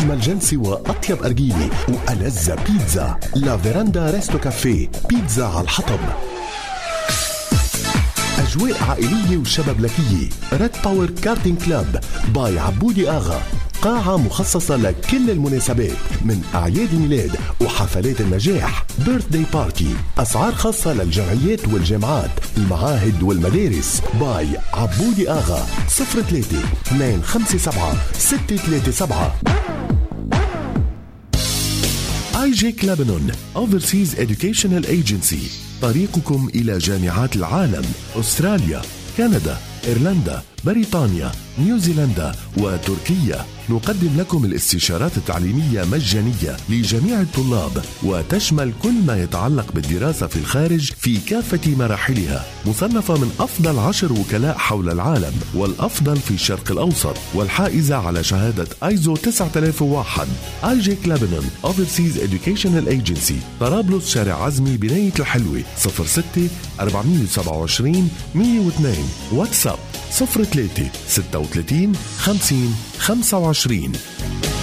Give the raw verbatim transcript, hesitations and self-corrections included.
أجمل جلسة وأطيب أرجيلة وألذ بيتزا. لا فيراندا ريستو كافيه، بيتزا على الحطب. أجواء عائلية وشبابلكية. ريد باور كارتين كلاب باي عبودي آغا، قاعة مخصصة لكل المناسبات من أعياد الميلاد وحفلات النجاح. بيرث داي بارتي، أسعار خاصة للجمعيات والجامعات، المعاهد والمدارس. باي عبودي آغا. صفر ثلاثة اثنين خمسة سبعة ستة ثلاثة سبعة. آي جيك لبنان Overseas Educational Agency، طريقكم إلى جامعات العالم، أستراليا، كندا، إيرلندا، بريطانيا، نيوزيلندا وتركيا. نقدم لكم الاستشارات التعليمية مجانية لجميع الطلاب، وتشمل كل ما يتعلق بالدراسة في الخارج في كافة مراحلها. مصنفة من أفضل عشر وكلاء حول العالم والأفضل في الشرق الأوسط، والحائزة على شهادة آيزو تسعة آلاف وواحد. آي جيك لبنان Overseas Educational Agency، طرابلس، شارع عزمي، بناية الحلوة. صفر ستة أربعة سبعة وعشرين مية واثنين. واتساب صفر ثلاثة ستة وثلاثين خمسين خمسة وعشرين.